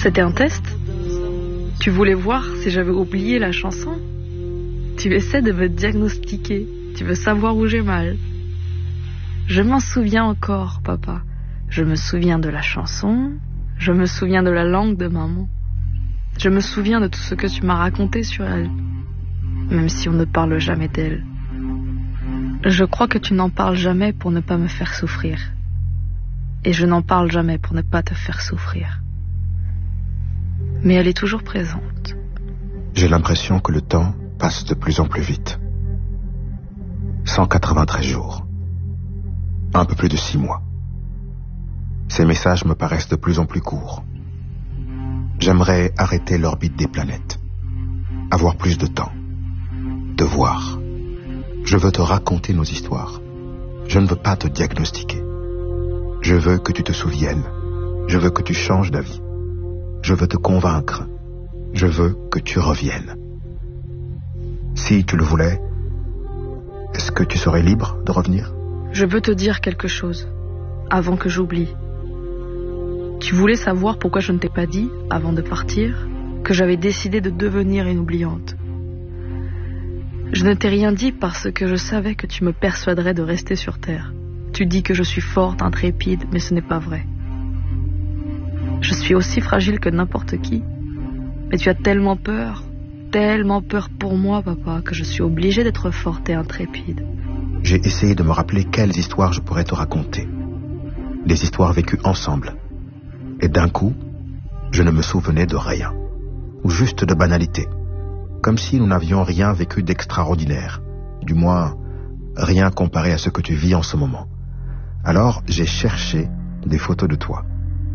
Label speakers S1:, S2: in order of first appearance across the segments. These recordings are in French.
S1: C'était un test? Tu voulais voir si j'avais oublié la chanson? Tu essaies de me diagnostiquer. Tu veux savoir où j'ai mal. Je m'en souviens encore, papa. Je me souviens de la chanson. Je me souviens de la langue de maman. Je me souviens de tout ce que tu m'as raconté sur elle. Même si on ne parle jamais d'elle. Je crois que tu n'en parles jamais pour ne pas me faire souffrir. Et je n'en parle jamais pour ne pas te faire souffrir. Mais elle est toujours présente.
S2: J'ai l'impression que le temps passe de plus en plus vite. 193 jours. Un peu plus de 6 mois. Ces messages me paraissent de plus en plus courts. J'aimerais arrêter l'orbite des planètes. Avoir plus de temps. Te voir. Je veux te raconter nos histoires. Je ne veux pas te diagnostiquer. Je veux que tu te souviennes. Je veux que tu changes d'avis. Je veux te convaincre. Je veux que tu reviennes. Si tu le voulais, est-ce que tu serais libre de revenir?
S1: Je veux te dire quelque chose, avant que j'oublie. Tu voulais savoir pourquoi je ne t'ai pas dit, avant de partir, que j'avais décidé de devenir une oubliante. Je ne t'ai rien dit parce que je savais que tu me persuaderais de rester sur Terre. Tu dis que je suis forte, intrépide, mais ce n'est pas vrai. Je suis aussi fragile que n'importe qui. Mais tu as tellement peur pour moi, papa, que je suis obligée d'être forte et intrépide.
S2: J'ai essayé de me rappeler quelles histoires je pourrais te raconter. Des histoires vécues ensemble. Et d'un coup, je ne me souvenais de rien. Ou juste de banalité. Comme si nous n'avions rien vécu d'extraordinaire. Du moins, rien comparé à ce que tu vis en ce moment. Alors, j'ai cherché des photos de toi.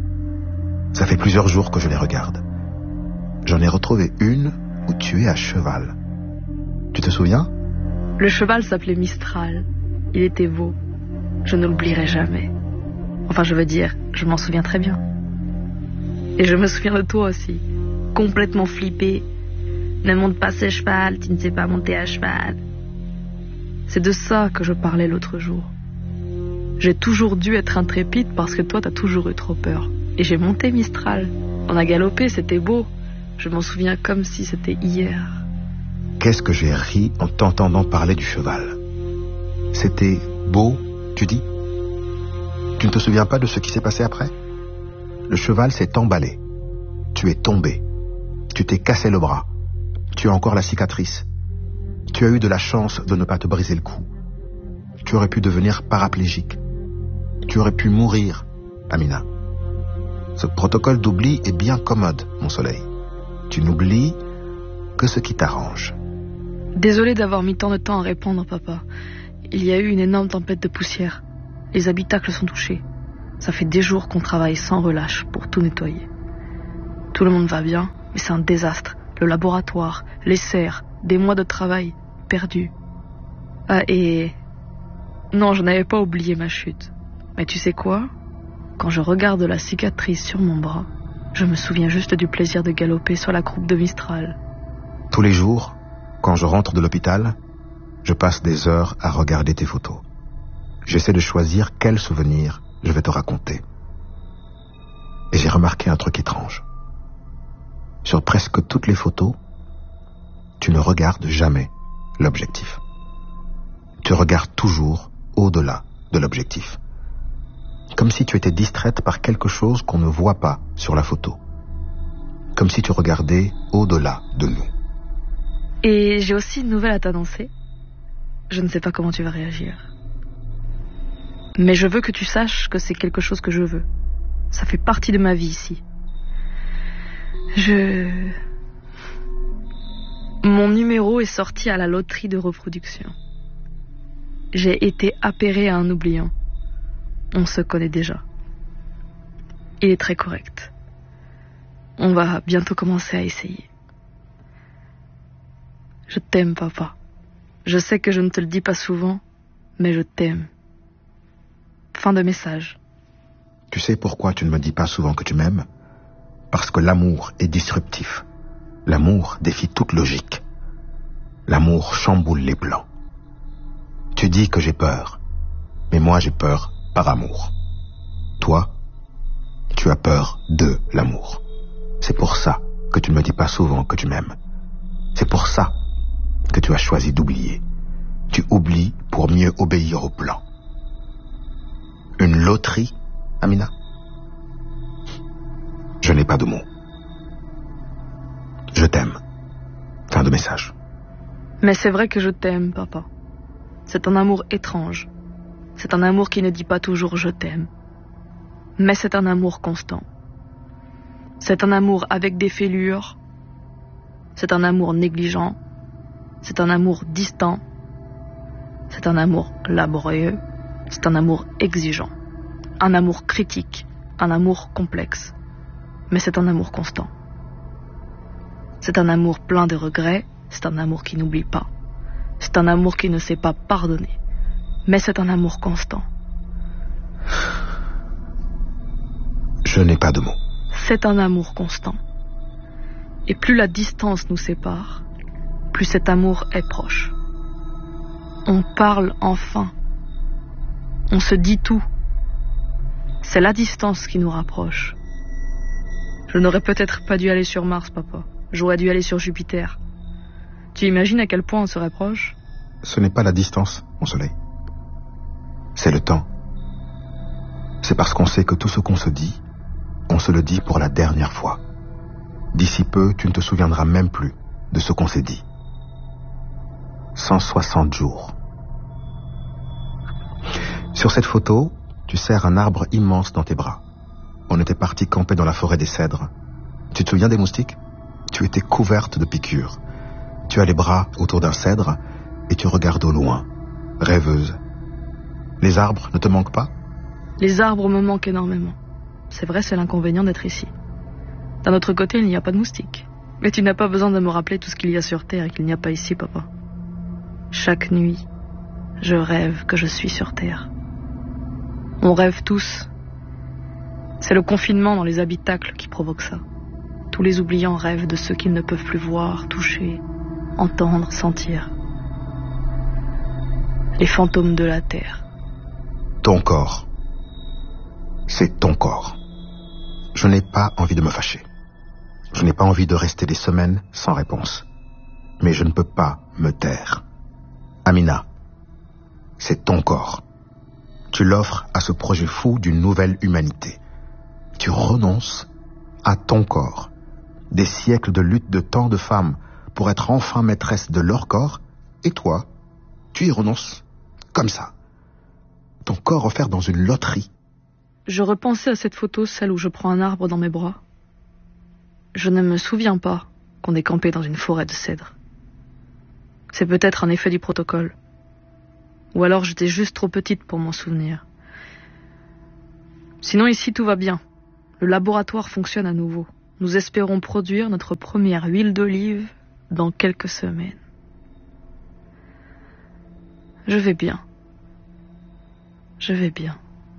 S2: Ça fait plusieurs jours que je les regarde. J'en ai retrouvé une où tu es à cheval. Tu te souviens?
S1: Le cheval s'appelait Mistral. Il était beau. Je ne l'oublierai jamais. Enfin, je veux dire, je m'en souviens très bien. Et je me souviens de toi aussi. Complètement flippé. Ne monte pas ce cheval, tu ne sais pas monter à cheval. C'est de ça que je parlais l'autre jour. J'ai toujours dû être intrépide parce que toi, t'as toujours eu trop peur. Et j'ai monté Mistral. On a galopé, c'était beau. Je m'en souviens comme si c'était hier.
S2: Qu'est-ce que j'ai ri en t'entendant parler du cheval. C'était beau, tu dis? Tu ne te souviens pas de ce qui s'est passé après? Le cheval s'est emballé. Tu es tombé. Tu t'es cassé le bras. Tu as encore la cicatrice. Tu as eu de la chance de ne pas te briser le cou. Tu aurais pu devenir paraplégique. Tu aurais pu mourir, Amina. Ce protocole d'oubli est bien commode, mon soleil. Tu n'oublies que ce qui t'arrange.
S1: Désolée d'avoir mis tant de temps à répondre, papa. Il y a eu une énorme tempête de poussière. Les habitacles sont touchés. Ça fait des jours qu'on travaille sans relâche pour tout nettoyer. Tout le monde va bien, mais c'est un désastre. Le laboratoire, les serres, des mois de travail perdus. Ah, et... Non, je n'avais pas oublié ma chute. Mais tu sais quoi? Quand je regarde la cicatrice sur mon bras, je me souviens juste du plaisir de galoper sur la croupe de Mistral.
S2: Tous les jours, quand je rentre de l'hôpital, je passe des heures à regarder tes photos. J'essaie de choisir quel souvenir je vais te raconter. Et j'ai remarqué un truc étrange. Sur presque toutes les photos, tu ne regardes jamais l'objectif. Tu regardes toujours au-delà de l'objectif. Comme si tu étais distraite par quelque chose qu'on ne voit pas sur la photo. Comme si tu regardais au-delà de nous.
S1: Et j'ai aussi une nouvelle à t'annoncer. Je ne sais pas comment tu vas réagir. Mais je veux que tu saches que c'est quelque chose que je veux. Ça fait partie de ma vie ici. Mon numéro est sorti à la loterie de reproduction. J'ai été appairée à un oubliant. On se connaît déjà. Il est très correct. On va bientôt commencer à essayer. Je t'aime, papa. Je sais que je ne te le dis pas souvent, mais je t'aime. Fin de message.
S2: Tu sais pourquoi tu ne me dis pas souvent que tu m'aimes? Parce que l'amour est disruptif. L'amour défie toute logique. L'amour chamboule les plans. Tu dis que j'ai peur, mais moi j'ai peur par amour. Toi, tu as peur de l'amour. C'est C'est pour ça que tu ne me dis pas souvent que tu m'aimes. C'est pour ça que tu as choisi d'oublier. Tu oublies pour mieux obéir au plan. Une loterie, Amina? Je n'ai pas de mots. Je t'aime. Fin de message.
S1: Mais c'est vrai que je t'aime, papa. C'est un amour étrange. C'est un amour qui ne dit pas toujours je t'aime. Mais c'est un amour constant. C'est un amour avec des fêlures. C'est un amour négligent. C'est un amour distant. C'est un amour laborieux. C'est un amour exigeant. Un amour critique. Un amour complexe. Mais c'est un amour constant. C'est un amour plein de regrets. C'est un amour qui n'oublie pas. C'est un amour qui ne sait pas pardonner. Mais c'est un amour constant.
S2: Je n'ai pas de mots.
S1: C'est un amour constant. Et plus la distance nous sépare, plus cet amour est proche. On parle enfin. On se dit tout. C'est la distance qui nous rapproche. Je n'aurais peut-être pas dû aller sur Mars, papa. J'aurais dû aller sur Jupiter. Tu imagines à quel point on serait proche?
S2: Ce n'est pas la distance, mon soleil. C'est le temps. C'est parce qu'on sait que tout ce qu'on se dit, on se le dit pour la dernière fois. D'ici peu, tu ne te souviendras même plus de ce qu'on s'est dit. 160 jours. Sur cette photo, tu serres un arbre immense dans tes bras. On était parti camper dans la forêt des cèdres. Tu te souviens des moustiques? Tu étais couverte de piqûres. Tu as les bras autour d'un cèdre et tu regardes au loin, rêveuse. Les arbres ne te manquent pas?
S1: Les arbres me manquent énormément. C'est vrai, c'est l'inconvénient d'être ici. D'un autre côté, il n'y a pas de moustiques. Mais tu n'as pas besoin de me rappeler tout ce qu'il y a sur Terre et qu'il n'y a pas ici, papa. Chaque nuit, je rêve que je suis sur Terre. On rêve tous. C'est le confinement dans les habitacles qui provoque ça. Tous les oubliants rêvent de ceux qu'ils ne peuvent plus voir, toucher, entendre, sentir. Les fantômes de la Terre.
S2: Ton corps. C'est ton corps. Je n'ai pas envie de me fâcher. Je n'ai pas envie de rester des semaines sans réponse. Mais je ne peux pas me taire. Amina, c'est ton corps. Tu l'offres à ce projet fou d'une nouvelle humanité. Tu renonces à ton corps. Des siècles de lutte de tant de femmes pour être enfin maîtresse de leur corps, et toi, tu y renonces comme ça. Ton corps offert dans une loterie.
S1: Je repensais à cette photo, celle où je prends un arbre dans mes bras. Je ne me souviens pas qu'on ait campé dans une forêt de cèdres. C'est peut-être un effet du protocole. Ou alors j'étais juste trop petite pour m'en souvenir. Sinon ici tout va bien. Le laboratoire fonctionne à nouveau. Nous espérons produire notre première huile d'olive dans quelques semaines. Je vais bien. Je vais bien.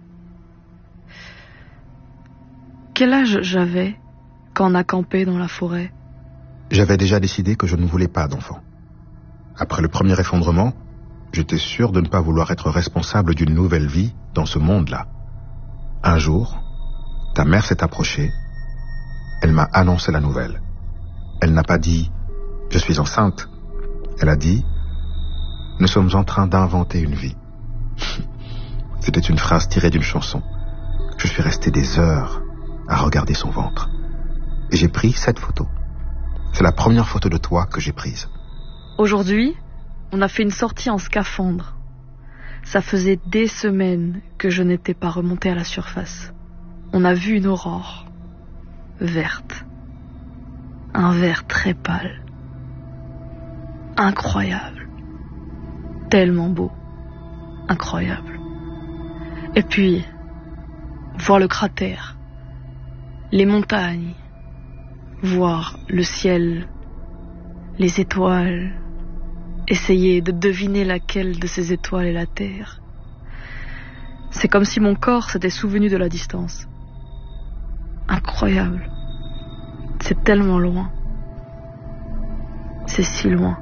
S1: Quel âge j'avais quand on a campé dans la forêt?
S2: J'avais déjà décidé que je ne voulais pas d'enfant. Après le premier effondrement, j'étais sûr de ne pas vouloir être responsable d'une nouvelle vie dans ce monde-là. Un jour, ta mère s'est approchée. Elle m'a annoncé la nouvelle. Elle n'a pas dit « je suis enceinte ». Elle a dit « nous sommes en train d'inventer une vie ». C'était une phrase tirée d'une chanson. Je suis resté des heures à regarder son ventre. Et j'ai pris cette photo. C'est la première photo de toi que j'ai prise.
S1: Aujourd'hui, on a fait une sortie en scaphandre. Ça faisait des semaines que je n'étais pas remontée à la surface. On a vu une aurore verte. Un vert très pâle. Incroyable. Tellement beau. Incroyable. Et puis, voir le cratère, les montagnes, voir le ciel, les étoiles, essayer de deviner laquelle de ces étoiles est la Terre. C'est comme si mon corps s'était souvenu de la distance. Incroyable. C'est tellement loin. C'est si loin.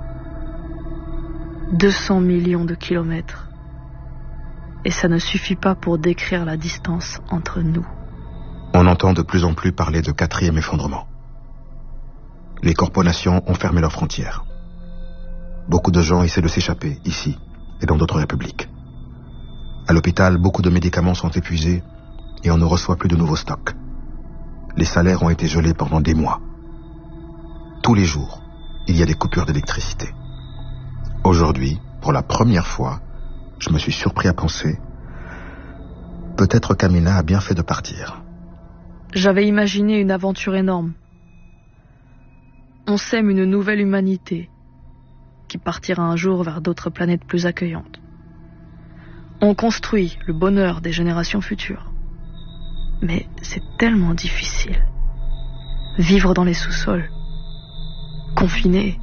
S1: 200 millions de kilomètres. Et ça ne suffit pas pour décrire la distance entre nous.
S2: On entend de plus en plus parler de 4e effondrement. Les corporations ont fermé leurs frontières. Beaucoup de gens essaient de s'échapper, ici et dans d'autres républiques. À l'hôpital, beaucoup de médicaments sont épuisés et on ne reçoit plus de nouveaux stocks. Les salaires ont été gelés pendant des mois. Tous les jours, il y a des coupures d'électricité. Aujourd'hui, pour la première fois, je me suis surpris à penser, peut-être qu'Amina a bien fait de partir.
S1: J'avais imaginé une aventure énorme. On sème une nouvelle humanité qui partira un jour vers d'autres planètes plus accueillantes. On construit le bonheur des générations futures. Mais c'est tellement difficile. Vivre dans les sous-sols, confiné,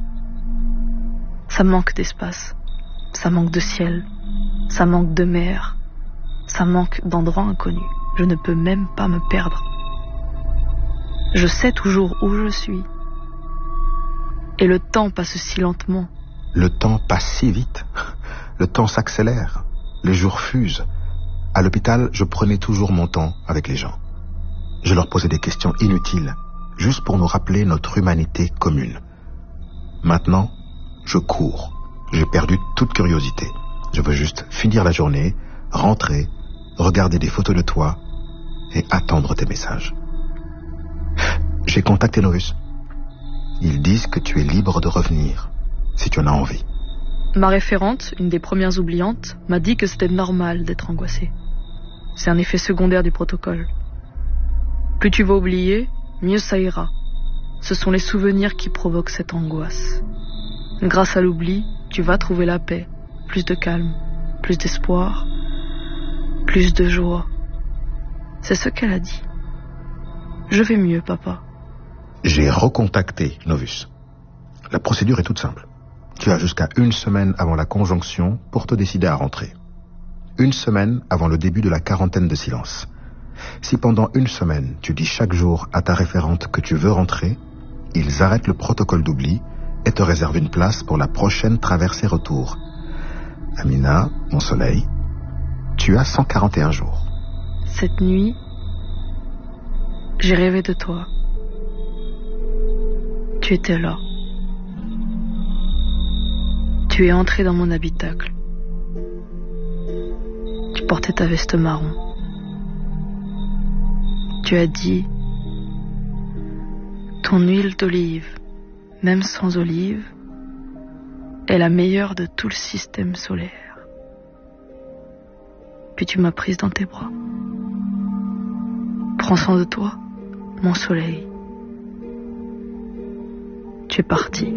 S1: ça manque d'espace, ça manque de ciel, ça manque de mer, ça manque d'endroits inconnus. Je ne peux même pas me perdre. Je sais toujours où je suis. Et le temps passe si lentement.
S2: Le temps passe si vite. Le temps s'accélère. Les jours fusent. À l'hôpital, je prenais toujours mon temps avec les gens. Je leur posais des questions inutiles, juste pour nous rappeler notre humanité commune. Maintenant, je cours. J'ai perdu toute curiosité. Je veux juste finir la journée, rentrer, regarder des photos de toi et attendre tes messages. J'ai contacté Novus. Ils disent que tu es libre de revenir, si tu en as envie.
S1: Ma référente, une des premières oubliantes, m'a dit que c'était normal d'être angoissée. C'est un effet secondaire du protocole. Plus tu vas oublier, mieux ça ira. Ce sont les souvenirs qui provoquent cette angoisse. Grâce à l'oubli, tu vas trouver la paix, plus de calme, plus d'espoir, plus de joie. C'est ce qu'elle a dit. Je vais mieux, papa.
S2: J'ai recontacté Novus. La procédure est toute simple. Tu as jusqu'à 1 semaine avant la conjonction pour te décider à rentrer. 1 semaine avant le début de la quarantaine de silence. Si pendant 1 semaine, tu dis chaque jour à ta référente que tu veux rentrer, ils arrêtent le protocole d'oubli et te réservent une place pour la prochaine traversée-retour. Amina, mon soleil, tu as 141 jours.
S1: Cette nuit, j'ai rêvé de toi. Tu étais là. Tu es entré dans mon habitacle. Tu portais ta veste marron. Tu as dit: ton huile d'olive, même sans olive, est la meilleure de tout le système solaire. Puis tu m'as prise dans tes bras. Prends soin de toi, mon soleil. Tu es parti.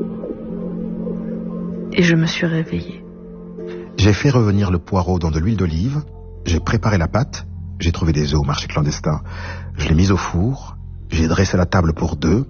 S1: Et je me suis réveillée.
S2: J'ai fait revenir le poireau dans de l'huile d'olive, j'ai préparé la pâte, j'ai trouvé des œufs au marché clandestin, je l'ai mise au four, j'ai dressé la table pour 2,